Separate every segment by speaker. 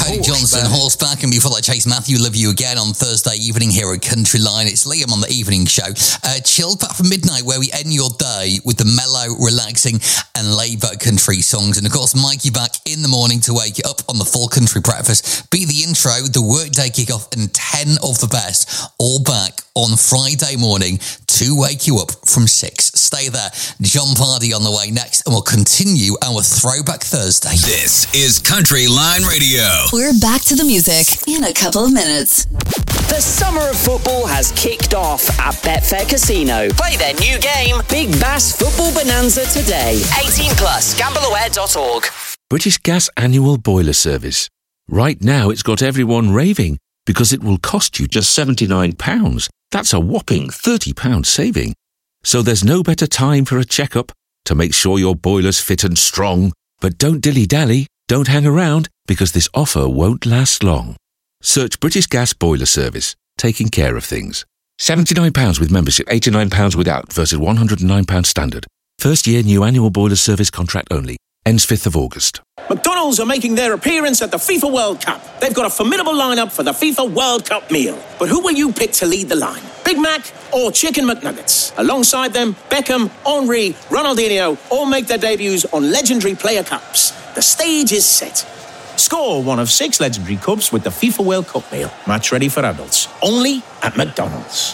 Speaker 1: Cody Johnson, Horseback, and before that, Chase Matthew, Love You Again on Thursday evening here at Country Line. It's Liam on the evening show. Chilled back from midnight, where we end your day with the mellow, relaxing, and laid-back country songs. And of course, Mikey back in the morning to wake you up on the full country breakfast. Be the intro, the workday kickoff, and 10 of the best, all back on Friday morning to wake you up from 6. Stay there. John Pardy on the way next, and we'll continue our Throwback Thursday.
Speaker 2: This is Country Line Radio.
Speaker 3: We're back to the music in a couple of minutes.
Speaker 4: The summer of football has kicked off at Betfair Casino. Play their new game, Big Bass Football Bonanza, today. 18 plus, gambleaware.org.
Speaker 5: British Gas annual boiler service. Right now it's got everyone raving because it will cost you just £79. That's a whopping £30 saving. So there's no better time for a checkup to make sure your boiler's fit and strong. But don't dilly-dally, don't hang around, because this offer won't last long. Search British Gas Boiler Service, taking care of things. £79 with membership, £89 without, versus £109 standard. First year new annual boiler service contract only. Ends 5th of August.
Speaker 6: McDonald's are making their appearance at the FIFA World Cup. They've got a formidable lineup for the FIFA World Cup meal. But who will you pick to lead the line? Big Mac or Chicken McNuggets? Alongside them, Beckham, Henry, Ronaldinho all make their debuts on legendary player cups. The stage is set. Score one of 6 legendary cups with the FIFA World Cup meal. Match ready for adults. Only at McDonald's.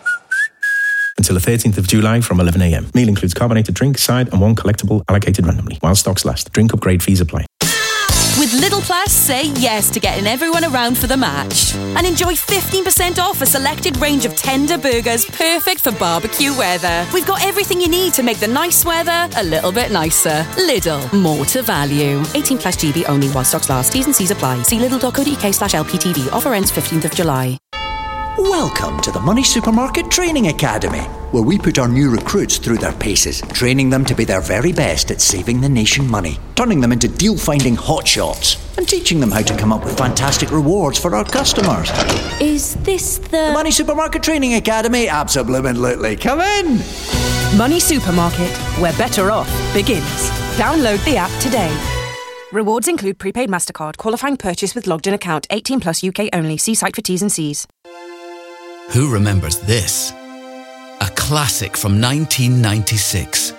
Speaker 6: Until the 13th of July from 11 a.m. Meal includes carbonated drink, side, and one collectible allocated randomly. While stocks last. Drink upgrade fees apply.
Speaker 7: With Lidl Plus, say yes to getting everyone around for the match. And enjoy 15% off a selected range of tender burgers perfect for barbecue weather. We've got everything you need to make the nice weather a little bit nicer. Lidl, more to value. 18 plus GB only while stocks last. T's and C's apply. See lidl.co.uk/LPTV. Offer ends 15th of July.
Speaker 8: Welcome to the Money Supermarket Training Academy, where we put our new recruits through their paces, training them to be their very best at saving the nation money, turning them into deal-finding hotshots, and teaching them how to come up with fantastic rewards for our customers.
Speaker 9: Is this the
Speaker 8: Money Supermarket Training Academy? Absolutely. Come in!
Speaker 10: Money Supermarket, where better off begins. Download the app today. Rewards include prepaid MasterCard, qualifying purchase with logged-in account, 18 plus UK only. See site for T's and C's.
Speaker 11: Who remembers this? A classic from 1996.